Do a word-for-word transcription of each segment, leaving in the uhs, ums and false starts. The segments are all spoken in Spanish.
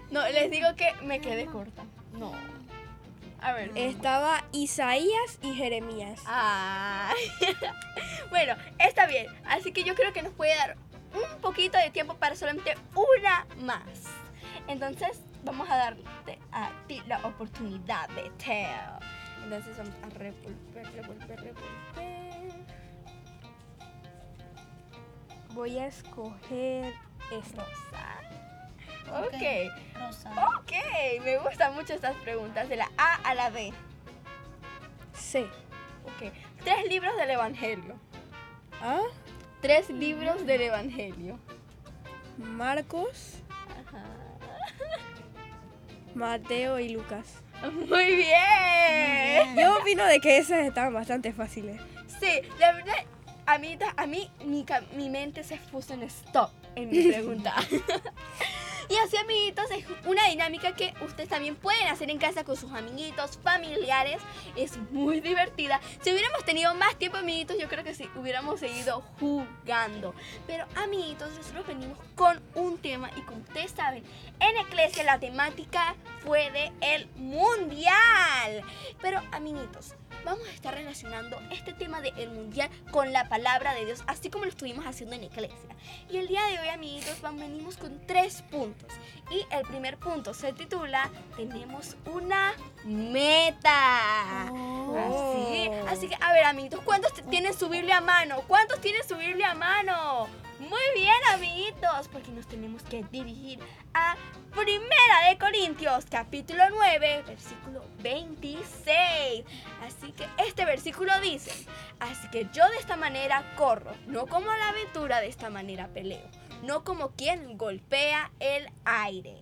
No, les digo que me quedé corta. No. A ver. Estaba Isaías y Jeremías. Ay. Bueno, está bien. Así que yo creo que nos puede dar un poquito de tiempo para solamente una más. Entonces, vamos a darte a ti la oportunidad de Teo. Entonces, vamos a revolver, revolver, revolver. Voy a escoger esta. Rosa. Ok. Rosa. Ok, me gustan mucho estas preguntas, de la A a la B. C. Ok. Tres libros del Evangelio. ¿Ah? Tres libros del Evangelio. Marcos, Ajá. Mateo y Lucas. Muy bien. Yo opino de que esas estaban bastante fáciles. Sí, la verdad, amiguitas, a mí mi, ca- mi mente se puso en stop en mi pregunta. Y así, amiguitos, es una dinámica que ustedes también pueden hacer en casa con sus amiguitos, familiares. Es muy divertida. Si hubiéramos tenido más tiempo, amiguitos, yo creo que sí, hubiéramos seguido jugando. Pero, amiguitos, nosotros venimos con un tema y como ustedes saben, en Eclesia la temática fue de el Mundial. Pero, amiguitos, vamos a estar relacionando este tema del mundial con la palabra de Dios, así como lo estuvimos haciendo en Eclesia. Y el día de hoy, amiguitos, van- venimos con tres puntos. Y el primer punto se titula Tenemos una meta. Así, así que, a ver, amiguitos, ¿cuántos t- tienen su Biblia a mano? ¿Cuántos tienen su Biblia a mano? Muy bien, amiguitos, porque nos tenemos que dirigir a Primera de Corintios, capítulo nueve, versículo veintiséis. Así que este versículo dice: así que yo de esta manera corro, no como a la aventura, de esta manera peleo, no como quien golpea el aire.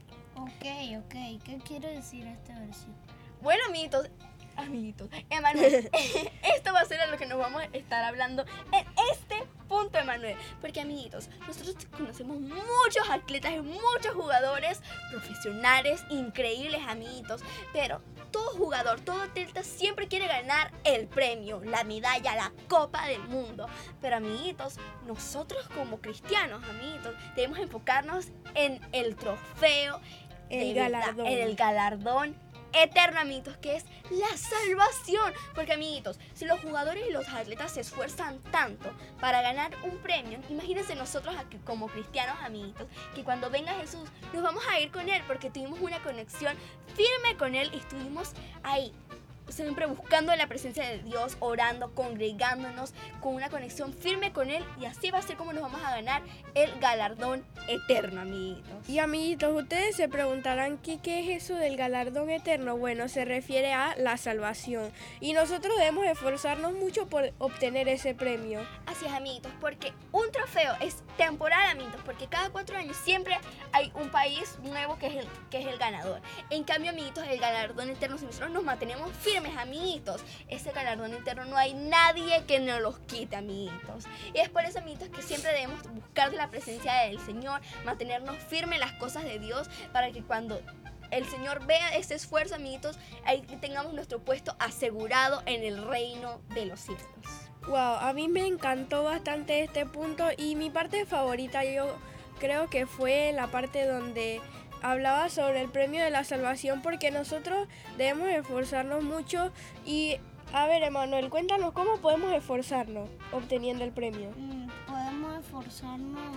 Ok, ok. ¿Qué quiere decir este versículo? Bueno, amiguitos, amiguitos, Emanuel, esto va a ser a lo que nos vamos a estar hablando en este punto, Emanuel. Porque, amiguitos, nosotros conocemos muchos atletas y muchos jugadores profesionales, increíbles, amiguitos. Pero todo jugador, todo atleta siempre quiere ganar el premio, la medalla, la copa del mundo. Pero, amiguitos, nosotros como cristianos, amiguitos, debemos enfocarnos en el trofeo, El de verdad, galardón. en el galardón eterno, amiguitos, que es la salvación. Porque, amiguitos, si los jugadores y los atletas se esfuerzan tanto para ganar un premio, imagínense nosotros aquí como cristianos, amiguitos, que cuando venga Jesús nos vamos a ir con Él porque tuvimos una conexión firme con Él y estuvimos ahí siempre buscando la presencia de Dios, orando, congregándonos con una conexión firme con Él, y así va a ser como nos vamos a ganar el galardón eterno, amiguitos. Y amiguitos, ustedes se preguntarán ¿qué, qué es eso del galardón eterno? Bueno, se refiere a la salvación. Y nosotros debemos esforzarnos mucho por obtener ese premio. Así es, amiguitos, porque un trofeo es temporal, amiguitos, porque cada cuatro años siempre hay un país nuevo que es el, que es el ganador. En cambio, amiguitos, el galardón eterno, si nosotros nos mantenemos firmes, amiguitos, ese galardón eterno no hay nadie que nos los quite, amiguitos. Y es por eso, amiguitos, que siempre debemos buscar de la presencia del Señor, mantenernos firmes en las cosas de Dios, para que cuando el Señor vea ese esfuerzo, amiguitos, ahí tengamos nuestro puesto asegurado en el reino de los cielos. Wow, a mí me encantó bastante este punto y mi parte favorita yo creo que fue la parte donde hablaba sobre el premio de la salvación, porque nosotros debemos esforzarnos mucho. Y a ver, Emanuel, cuéntanos cómo podemos esforzarnos obteniendo el premio. Mm, podemos esforzarnos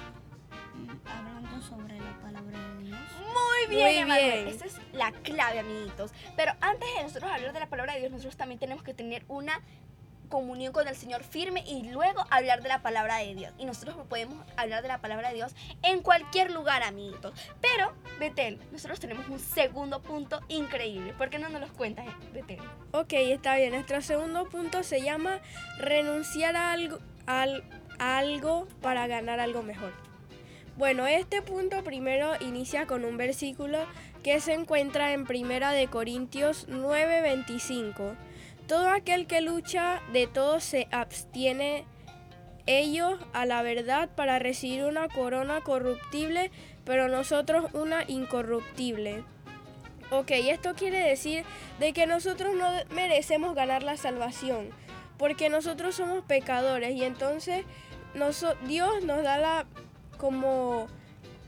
mm, hablando sobre la palabra de Dios. Muy bien, Muy Emanuel. bien. Esa es la clave, amiguitos. Pero antes de nosotros hablar de la palabra de Dios, nosotros también tenemos que tener una comunión con el Señor firme y luego hablar de la palabra de Dios. Y nosotros podemos hablar de la palabra de Dios en cualquier lugar, amiguitos. Pero, Betel, nosotros tenemos un segundo punto increíble. ¿Por qué no nos los cuentas, Betel? Ok, está bien. Nuestro segundo punto se llama renunciar a algo, al- a algo para ganar algo mejor. Bueno, este punto primero inicia con un versículo que se encuentra en Primera de Corintios nueve veinticinco. Todo aquel que lucha de todo se abstiene ellos a la verdad para recibir una corona corruptible, pero nosotros una incorruptible. Ok, esto quiere decir de que nosotros no merecemos ganar la salvación, porque nosotros somos pecadores y entonces noso- Dios nos da la como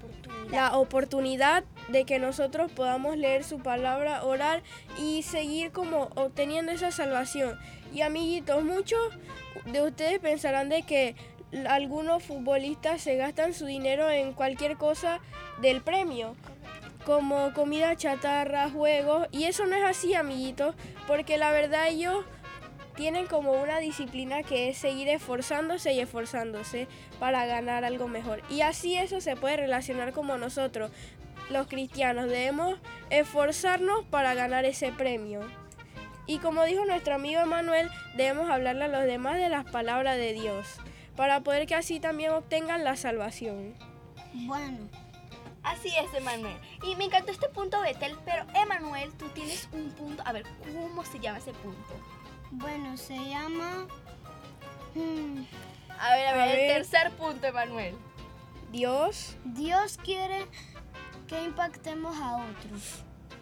oportunidad. la oportunidad de que nosotros podamos leer su palabra, orar y seguir como obteniendo esa salvación. Y amiguitos, muchos de ustedes pensarán de que algunos futbolistas se gastan su dinero en cualquier cosa del premio, como comida chatarra, juegos, y eso no es así, amiguitos, porque la verdad ellos tienen como una disciplina que es seguir esforzándose y esforzándose para ganar algo mejor. Y así eso se puede relacionar como nosotros, los cristianos, debemos esforzarnos para ganar ese premio. Y como dijo nuestro amigo Emanuel, debemos hablarle a los demás de las palabras de Dios, para poder que así también obtengan la salvación. Bueno, Así es, Emanuel. Y me encantó este punto, Betel, pero Emanuel, tú tienes un punto. A ver, ¿cómo se llama ese punto? bueno, se llama... hmm, A ver, a ver, A el ver. tercer punto, Emanuel. Dios, Dios quiere que impactemos a otros.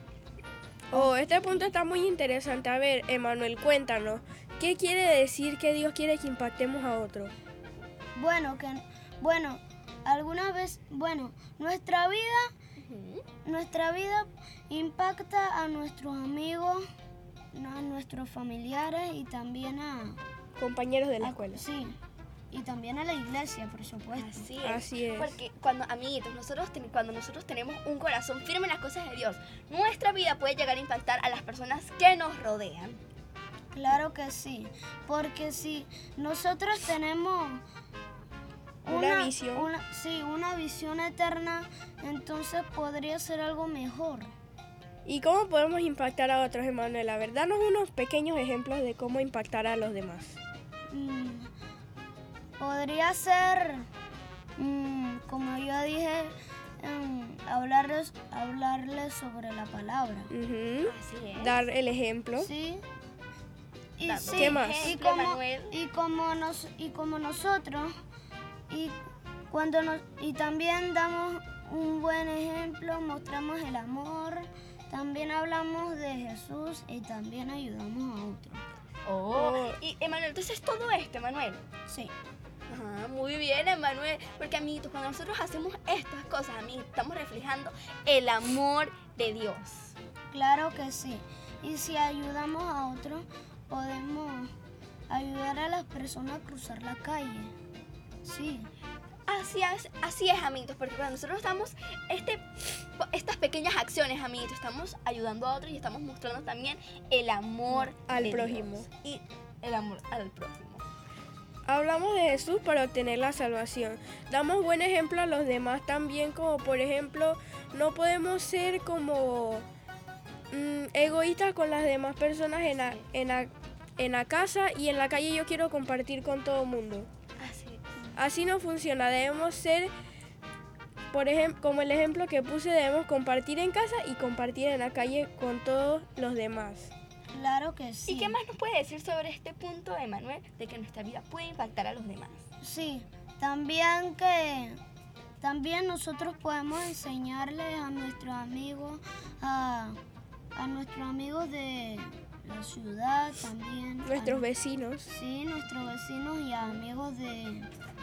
oh, este punto está muy interesante. A ver, Emanuel, cuéntanos, ¿qué quiere decir que Dios quiere que impactemos a otros? Bueno, que... Bueno, alguna vez... Bueno, nuestra vida... Nuestra vida impacta a nuestros amigos, a nuestros familiares y también a... Compañeros de la a- escuela. Sí, y también a la iglesia, por supuesto. Así es. Así es. Porque cuando, amiguitos, nosotros ten- cuando nosotros tenemos un corazón firme en las cosas de Dios, nuestra vida puede llegar a impactar a las personas que nos rodean. Claro que sí, porque si nosotros tenemos Una visión. una- sí, una visión eterna, entonces podría ser algo mejor. ¿Y cómo podemos impactar a otros, Emanuel? A ver, danos unos pequeños ejemplos de cómo impactar a los demás. Mm, podría ser, mm, como yo dije, mm, hablarles, hablarles sobre la palabra. Ujú. Así es. Dar el ejemplo. Sí. Y, Dando sí, ¿Qué más? y ejemplo, como, Emanuel. y como nos y como nosotros y cuando nos y también damos un buen ejemplo, mostramos el amor, también hablamos de Jesús y también ayudamos a otros. Oh, Oh. y Emanuel, entonces todo esto, Emanuel. Sí, Ajá, muy bien, Emanuel. Porque, amiguitos, cuando nosotros hacemos estas cosas, amiguitos, estamos reflejando el amor de Dios. claro que sí. Y si ayudamos a otros, podemos ayudar a las personas a cruzar la calle. Sí. Así es, así es, amiguitos, porque cuando nosotros damos este, estas pequeñas acciones, amiguitos, estamos ayudando a otros y estamos mostrando también el amor Al de prójimo. Dios y el amor al prójimo. Hablamos de Jesús para obtener la salvación. Damos buen ejemplo a los demás también, como por ejemplo, no podemos ser como mm, egoístas con las demás personas en la, en, la, en la casa y en la calle yo quiero compartir con todo el mundo. Así es. Así no funciona, debemos ser, por ejemplo, como el ejemplo que puse, debemos compartir en casa y compartir en la calle con todos los demás. Claro que sí. ¿Y qué más nos puede decir sobre este punto, Emanuel, de que nuestra vida puede impactar a los demás? Sí, también que también nosotros podemos enseñarles a nuestros amigos, a, a nuestros amigos de la ciudad también. Nuestros a- vecinos, Sí, nuestros vecinos y amigos de,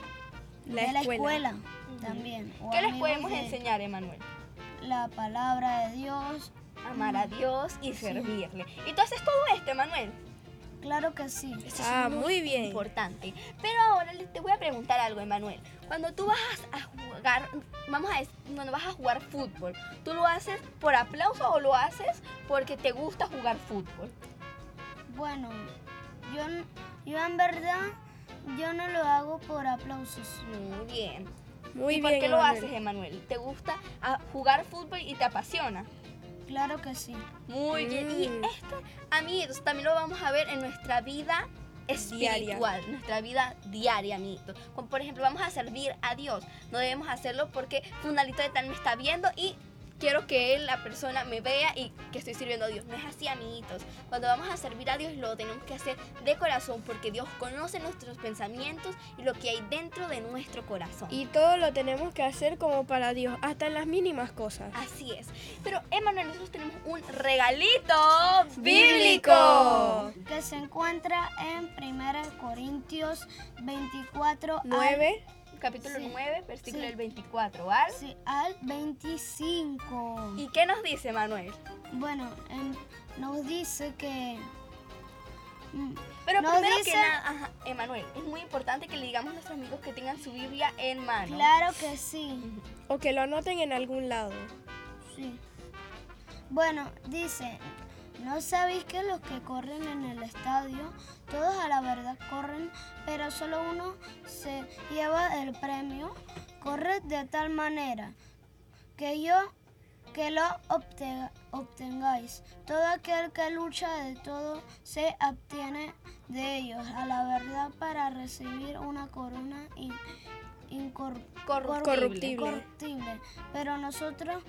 la de la escuela. escuela también. o ¿Qué les amigos podemos de enseñar, Emanuel? La palabra de Dios. Amar a Dios y servirle. Y tú haces todo esto, Emanuel. Claro que sí. Eso Ah, es muy bien. importante. Pero ahora le- te voy a preguntar algo, Emanuel. Cuando tú vas a jugar, vamos a decir, cuando vas a jugar fútbol, ¿tú lo haces por aplauso o lo haces porque te gusta jugar fútbol? Bueno, yo, n- yo en verdad, yo no lo hago por aplausos. Muy bien. Muy ¿Y por bien, qué lo Emanuel. haces, Emanuel? ¿Te gusta ah, jugar fútbol y te apasiona? Claro que sí. Muy bien. Y Mm. esto, amiguitos, también lo vamos a ver en nuestra vida espiritual, nuestra vida diaria, amiguitos. Como por ejemplo, vamos a servir a Dios. No debemos hacerlo porque fulanito de tal me está viendo y quiero que él, la persona, me vea y que estoy sirviendo a Dios. No es así, amiguitos. Cuando vamos a servir a Dios, lo tenemos que hacer de corazón porque Dios conoce nuestros pensamientos y lo que hay dentro de nuestro corazón. Y todo lo tenemos que hacer como para Dios, hasta en las mínimas cosas. Así es. Pero, Emanuel, nosotros tenemos un regalito ¡Bíblico! bíblico. Que se encuentra en primera Corintios veinticuatro al- nueve. capítulo Sí. nueve, versículo Sí. del veinticuatro, ¿vale? Sí, al veinticinco. ¿Y qué nos dice Manuel? Bueno, em, nos dice que... mm, Pero Nos primero dice- que nada, ajá, Emanuel, es muy importante que le digamos a nuestros amigos que tengan su Biblia en mano. Claro que sí, O que lo anoten en algún lado. sí. Bueno, dice, ¿no sabéis que los que corren en el estadio, todos a la verdad corren, pero solo uno se lleva el premio? Corred de tal manera que yo que lo obte- obtengáis. Todo aquel que lucha de todo se obtiene de ellos a la verdad para recibir una corona in- incor- Corruptible. Corruptible. corruptible, pero nosotros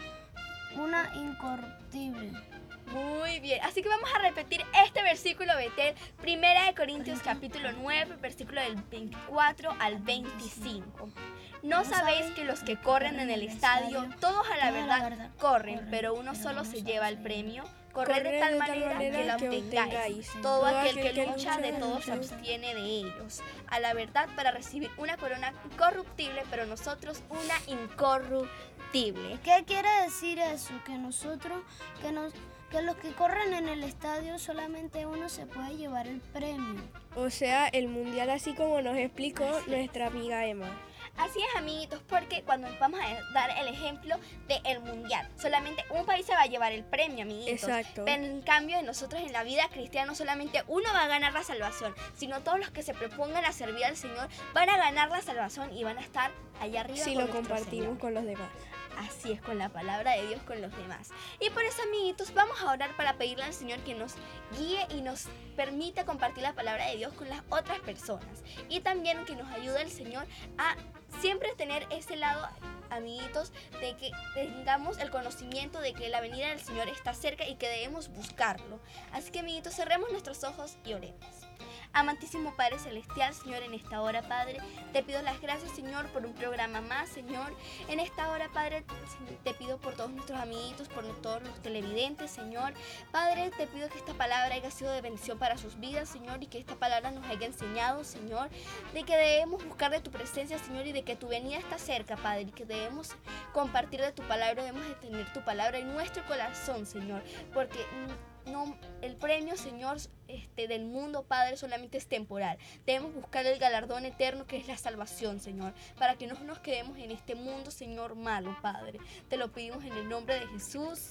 una incorruptible. Muy bien, así que vamos a repetir este versículo, Betel, Primera de Corintios capítulo nueve, versículo del veinticuatro al veinticinco. No sabéis que los que corren en el estadio, todos a la verdad corren, pero uno solo se lleva el premio. Corred de tal manera que lo obtengáis. Todo aquel que lucha de todos se abstiene de ellos. A la verdad para recibir una corona incorruptible, pero nosotros una incorruptible. ¿Qué quiere decir eso? Que nosotros, que nos, que los que corren en el estadio solamente uno se puede llevar el premio. O sea, el mundial así como nos explicó nuestra amiga Emma. Así es, amiguitos, porque cuando vamos a dar el ejemplo del mundial, solamente un país se va a llevar el premio, amiguitos. Exacto. Pero en cambio, nosotros en la vida cristiana no solamente uno va a ganar la salvación, sino todos los que se propongan a servir al Señor van a ganar la salvación y van a estar allá arriba. Si con lo nuestro compartimos Señor. con los demás. Así es, con la palabra de Dios con los demás. Y por eso, amiguitos, vamos a orar para pedirle al Señor que nos guíe y nos permita compartir la palabra de Dios con las otras personas. Y también que nos ayude el Señor a siempre tener ese lado, amiguitos, de que tengamos el conocimiento de que la venida del Señor está cerca y que debemos buscarlo. Así que, amiguitos, cerremos nuestros ojos y oremos. Amantísimo Padre Celestial, Señor, en esta hora, Padre, te pido las gracias, Señor, por un programa más, Señor. En esta hora, Padre, te pido por todos nuestros amiguitos, por todos los televidentes, Señor. Padre, te pido que esta palabra haya sido de bendición para sus vidas, Señor, y que esta palabra nos haya enseñado, Señor, de que debemos buscar de tu presencia, Señor, y de que tu venida está cerca, Padre, y que debemos compartir de tu palabra, debemos de tener tu palabra en nuestro corazón, Señor, porque no, el premio, Señor, este, del mundo, Padre, solamente es temporal. Debemos buscar el galardón eterno que es la salvación, Señor, para que no nos quedemos en este mundo, Señor, malo, Padre. Te lo pedimos en el nombre de Jesús.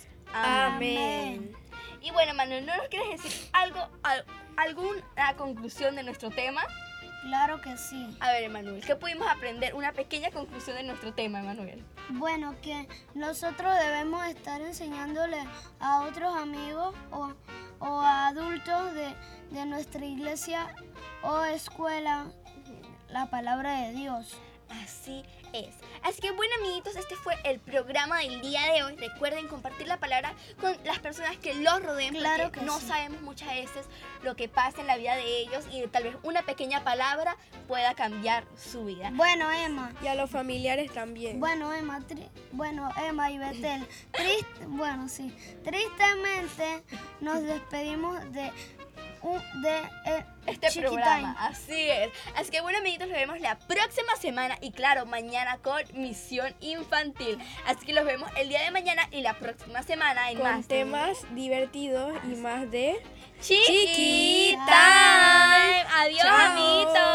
Amén. Y bueno, Manuel, ¿no nos quieres decir algo, al- alguna conclusión de nuestro tema? Claro que sí. A ver, Emanuel, ¿qué pudimos aprender? Una pequeña conclusión de nuestro tema, Emanuel. Bueno, que nosotros debemos estar enseñándole a otros amigos o, o a adultos de, de nuestra iglesia o escuela la palabra de Dios. Así es. Así que bueno, amiguitos, este fue el programa del día de hoy. Recuerden compartir la palabra con las personas que los rodeen, Claro porque que no sí. sabemos muchas veces lo que pasa en la vida de ellos y tal vez una pequeña palabra pueda cambiar su vida. Bueno, Emma. Y a los familiares también. Bueno, Emma, tri- bueno, Emma y Betel. Triste, bueno, sí. Tristemente nos despedimos de un de eh, Este Chiquitime. programa, así es. Así que bueno, amiguitos, nos vemos la próxima semana y claro, mañana con Misión Infantil. Así que los vemos el día de mañana y la próxima semana en con más de temas divertidos y más de Chiqui Chiqui Time. Adiós, Chao. amiguitos.